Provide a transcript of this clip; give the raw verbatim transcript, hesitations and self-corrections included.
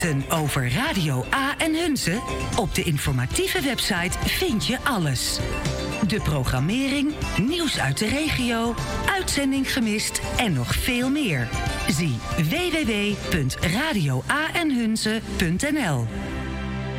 Over Radio A en Hunze? Op de informatieve website vind je alles. De programmering, nieuws uit de regio, uitzending gemist en nog veel meer. Zie w w w punt radio a en hunze punt n l.